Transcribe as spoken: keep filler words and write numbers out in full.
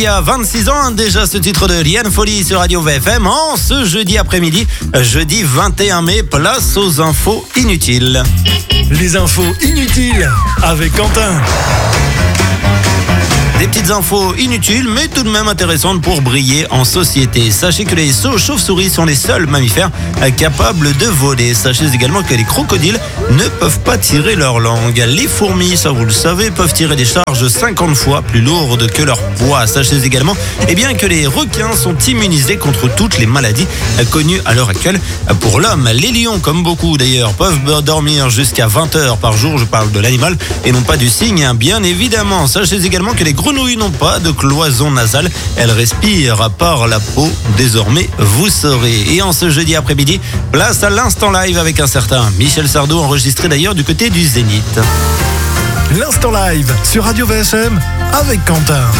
Il y a vingt-six ans, déjà ce titre de Liane Folly sur Radio V F M. En ce jeudi après-midi, jeudi vingt et un mai, place aux infos inutiles. Les infos inutiles avec Quentin. Des petites infos inutiles, mais tout de même intéressantes pour briller en société. Sachez que les chauves-souris sont les seuls mammifères capables de voler. Sachez également que les crocodiles ne peuvent pas tirer leur langue. Les fourmis, ça vous le savez, peuvent tirer des charges cinquante fois plus lourdes que leur poids. Sachez également eh bien, que les requins sont immunisés contre toutes les maladies connues à l'heure actuelle. Pour l'homme, les lions, comme beaucoup d'ailleurs, peuvent dormir jusqu'à vingt heures par jour. Je parle de l'animal et non pas du cygne, bien évidemment. Sachez également que les grenouilles n'ont pas de cloison nasale. Elles respirent par la peau. Désormais, vous saurez. Et en ce jeudi après-midi, place à l'instant live avec un certain Michel Sardou, enregistré d'ailleurs du côté du Zénith. L'instant live sur Radio V S M avec Quentin.